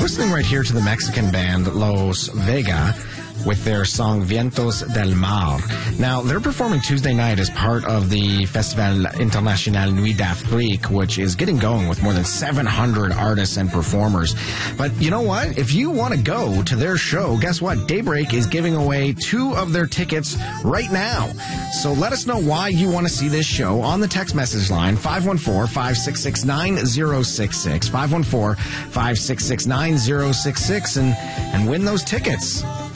listening right here to the Mexican band Los Vega with their song Vientos del Mar. Now, they're performing Tuesday night as part of the Festival International Nuit d'Afrique, which is getting going with more than 700 artists and performers. But you know what? If you want to go to their show, guess what? Daybreak is giving away 2 of their tickets right now. So let us know why you want to see this show on the text message line, 514-566-9066, 514-566-9066, and win those tickets.